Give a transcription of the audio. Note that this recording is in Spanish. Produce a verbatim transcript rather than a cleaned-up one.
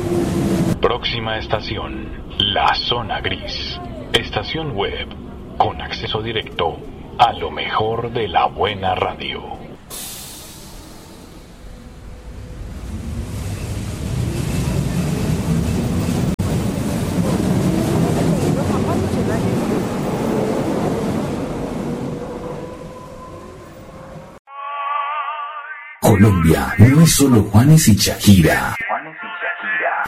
Próxima estación, La Zona Gris. Estación web con acceso directo a lo mejor de la buena radio. Colombia no es solo Juanes y Shakira.